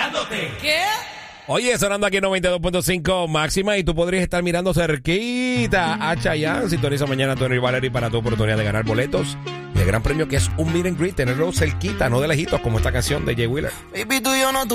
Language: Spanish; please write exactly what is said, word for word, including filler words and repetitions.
vacilándote. ¿Qué? Oye, sonando aquí en noventa y dos punto cinco Máxima y tú podrías estar mirando cerquita a Chayanne. Sintoniza mañana Tony Valery para tu oportunidad de ganar boletos. Y el gran premio que es un meet and greet, tenerlo cerquita, no de lejitos, como esta canción de Jay Wheeler. Baby, tú y yo no